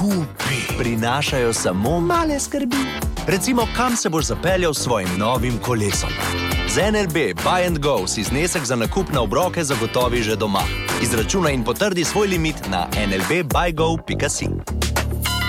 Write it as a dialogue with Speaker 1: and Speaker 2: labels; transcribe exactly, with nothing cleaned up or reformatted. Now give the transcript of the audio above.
Speaker 1: nakupi
Speaker 2: prinašajo samo
Speaker 1: male skrbi.
Speaker 2: Recimo, kam se boš zapeljal s svojim novim kolesom. Z N L B Buy and Go si znesek za nakup na obroke zagotovi že doma. Izračunaj in potrdi svoj limit na n l b buy go pika si.